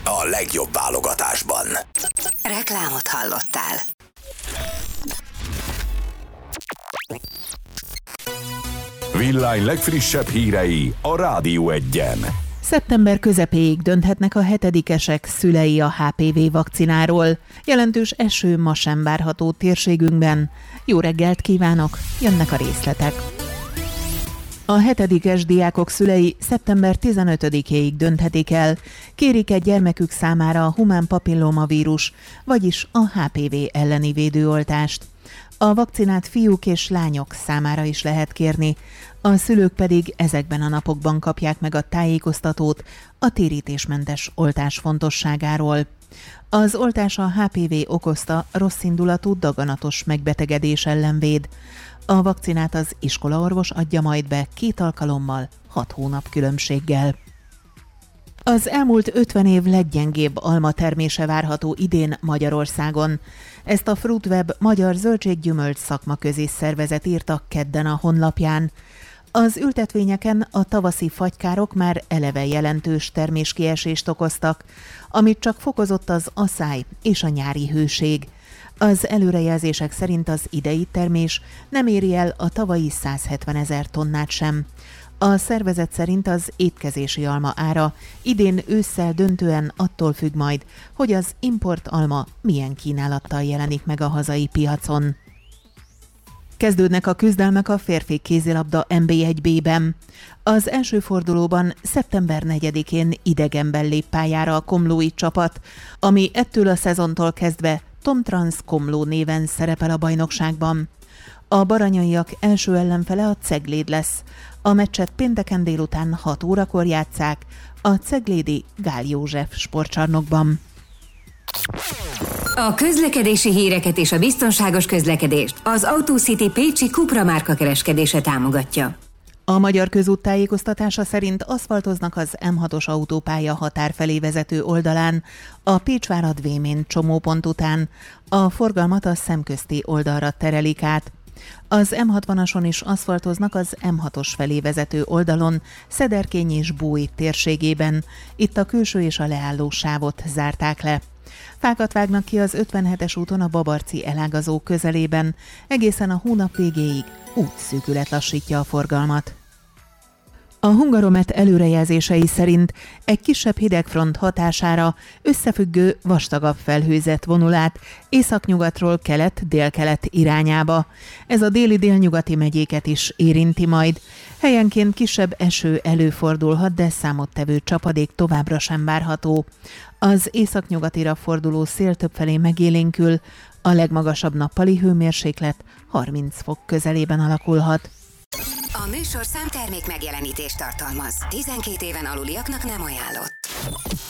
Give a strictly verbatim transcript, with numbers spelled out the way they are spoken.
a legjobb válogatásban. Reklámot hallottál. Villány legfrissebb hírei a Rádió Egyen. Szeptember közepéig dönthetnek a hetedikesek szülei a há pé vé vakcináról. Jelentős eső ma sem várható térségünkben. Jó reggelt kívánok, jönnek a részletek. A hetedikes diákok szülei szeptember tizenötödikéig dönthetik el, kérik egy gyermekük számára a humán papillomavírus, vagyis a há pé vé elleni védőoltást. A vakcinát fiúk és lányok számára is lehet kérni, a szülők pedig ezekben a napokban kapják meg a tájékoztatót a térítésmentes oltás fontosságáról. Az oltás a há pé vé okozta rosszindulatú daganatos megbetegedés ellen véd. A vakcinát az iskolaorvos adja majd be két alkalommal, hat hónap különbséggel. Az elmúlt ötven év leggyengébb almatermése várható idén Magyarországon. Ezt a Fruitweb magyar zöldséggyümölcs szakmaközi szervezet írta kedden a honlapján. Az ültetvényeken a tavaszi fagykárok már eleve jelentős terméskiesést okoztak, amit csak fokozott az aszály és a nyári hőség. Az előrejelzések szerint az idei termés nem éri el a tavalyi százhetvenezer tonnát sem. A szervezet szerint az étkezési alma ára idén ősszel döntően attól függ majd, hogy az import alma milyen kínálattal jelenik meg a hazai piacon. Kezdődnek a küzdelmek a férfi kézilabda en bé egy bé-ben. Az első fordulóban szeptember negyedikén idegenben lép pályára a komlói csapat, ami ettől a szezontól kezdve Tomtrans Komló néven szerepel a bajnokságban. A baranyaiak első ellenfele a Cegléd lesz. A meccset pénteken délután hat órakor játsszák a ceglédi Gál József sportcsarnokban. A közlekedési híreket és a biztonságos közlekedést az AutoCity Pécsi Cupra márka kereskedése támogatja. A Magyar Közút tájékoztatása szerint aszfaltoznak az em hatos autópálya határ felé vezető oldalán, a Pécsvárad-Vémén csomópont után, a forgalmat a szemközti oldalra terelik át. Az em hatvanas is aszfaltoznak az em hatos felé vezető oldalon, Szederkény és Búj térségében. Itt a külső és a leálló sávot zárták le. Fákat vágnak ki az ötvenhetes úton a Babarci elágazó közelében, egészen a hónap végéig útszűkület lassítja a forgalmat. A Hungaromet előrejelzései szerint egy kisebb hidegfront hatására összefüggő vastagabb felhőzet vonul át északnyugatról kelet-délkelet irányába. Ez a déli-délnyugati megyéket is érinti majd. Helyenként kisebb eső előfordulhat, de számottevő csapadék továbbra sem várható. Az északnyugatira forduló szél többfelé megélénkül, a legmagasabb nappali hőmérséklet harminc fok közelében alakulhat. A műsor számtermék megjelenítést tartalmaz. tizenkét éven aluliaknak nem ajánlott.